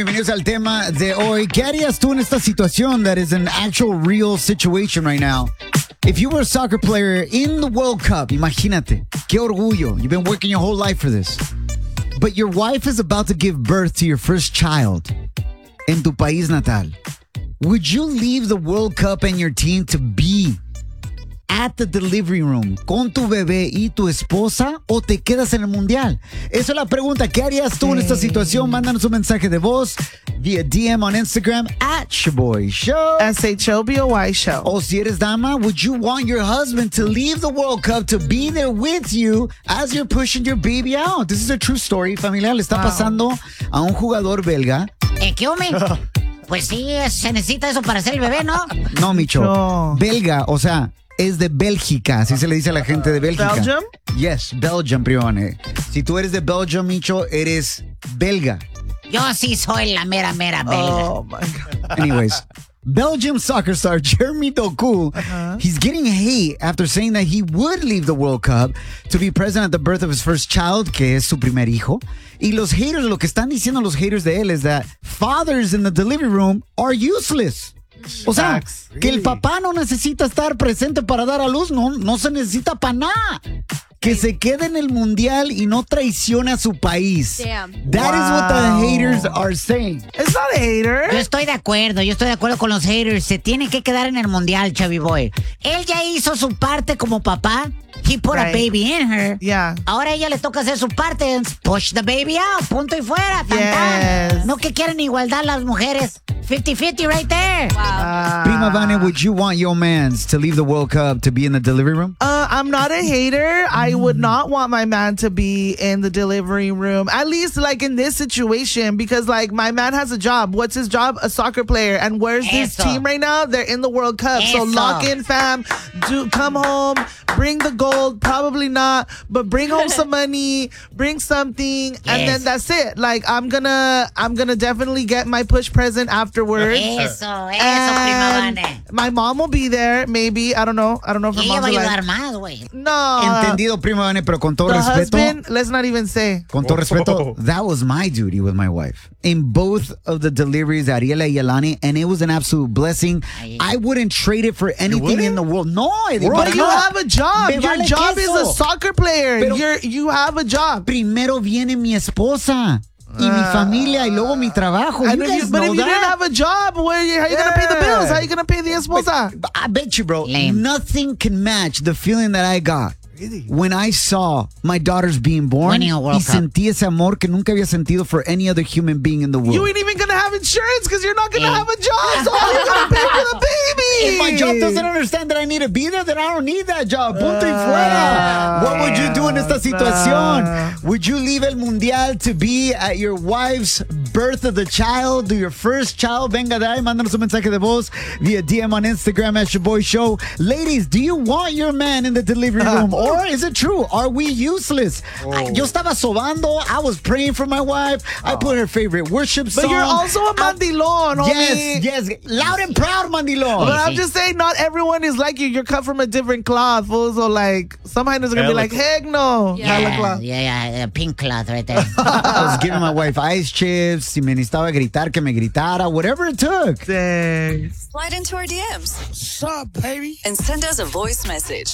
Bienvenidos al tema de hoy. ¿Qué harías tú en esta situación that is an actual real situation right now? If you were a soccer player in the World Cup, imagínate, qué orgullo. You've been working your whole life for this. But your wife is about to give birth to your first child en tu país natal. Would you leave the World Cup and your team to be at the delivery room con tu bebé y tu esposa o te quedas en el mundial? Esa es la pregunta. ¿Qué harías tú en esta situación? Mándanos un mensaje de voz vía DM on Instagram at Shaboy Show. SHOBOY Show. O si eres dama, would you want your husband to leave the World Cup to be there with you as you're pushing your baby out? This is a true story, familia. Le está pasando a un jugador belga. ¿Qué hombre? Pues sí, se necesita eso para hacer el bebé, ¿no? No, Micho. No. Belga, o sea, es de Bélgica, así se le dice a la gente de Bélgica. Belgium? Yes, Belgium, Prione. Si tú eres de Belgium, Micho, eres belga. Yo sí soy la mera belga. Oh, my God. Anyways, Belgium soccer star Jeremy Doku, he's getting hate after saying that he would leave the World Cup to be present at the birth of his first child, que es su primer hijo. Y los haters, lo que están diciendo los haters de él es that fathers in the delivery room are useless. O sea, que el papá no necesita estar presente para dar a luz, no se necesita para nada. Que se quede en el mundial y no traicione a su país. Damn. That is what the haters are saying. It's not a hater. Yo estoy de acuerdo con los haters. Se tiene que quedar en el mundial, Chubby Boy. Él ya hizo su parte como papá. He put a Right. baby in her. Yeah. Ahora a ella le toca hacer su parte. Push the baby out. Punto y fuera. Tan, tan. Yes. No que quieren igualdad las mujeres. 50-50 right there. Wow. Prima Vane, would you want your mans to leave the World Cup to be in the delivery room? I'm not a hater. I would not want my man to be in the delivery room, at least like in this situation, because like my man has a job. What's his job? A soccer player. And where's this Eso. team right now? They're in the World Cup. So Eso. lock in, fam. Do come home, bring the gold. Probably not, but bring home some money, bring something, and then that's it. Like I'm gonna definitely get my push present afterwards. Eso, Prima And Vane. my mom will be there, maybe. I don't know if her Y ella mom's va a alive. ayudar más, güey. No. Entendido, Prima Vane, pero con todo The respeto. husband, let's not even say. Con todo respeto, that was my duty with my wife. In both of the deliveries, Ariela y Yelani, and it was an absolute blessing. Ay. I wouldn't trade it for anything in the world. No, Eddie, But para you nada. have a job. Me Your vale job is queso. a soccer player. Pero- You have a job. Primero viene mi esposa y mi familia y luego mi trabajo. And You if guys you, but know if you didn't that. have a job, how are you gonna pay the bills? How are you gonna pay the esposa? I bet you, bro, Lame. nothing can match the feeling that I got when I saw my daughters being born Winning a World y Cup. sentí ese amor que nunca había sentido for any other human being in the world. You ain't even gonna have insurance because you're not gonna have a job. So how are you gonna pay for the baby? If my job doesn't understand that I need to be there, then I don't need that job. Punto y fuera. What would you do in esta situación? Would you leave el mundial to be at your wife's birth of the child, to your first child? Venga de ahí, mándanos un mensaje de voz via DM on Instagram at Shaboy Show. Ladies, do you want your man in the delivery room? Or is it true? Are we useless? Yo estaba sobando. I was praying for my wife. I put her favorite worship song. But you're also a mandilon, homie. Yes. Loud and proud, mandilon. But I'm just saying, not everyone is like you. You're cut from a different cloth. Fool. So, like, some haters are going to be like, heck no. Yeah. Hella cloth. Yeah, pink cloth right there. I was giving my wife ice chips. Si me necesitaba gritar, que me gritara. Whatever it took. Dang. Slide into our DMs What's up, baby? and send us a voice message.